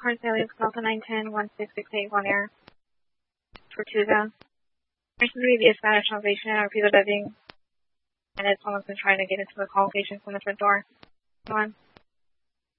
Port Alias Delta 910-16681 Air Tortuga. There seems to be a Spanish translation and repeat the dubbing. And someone's been trying to get into the call station from the front door. Come on.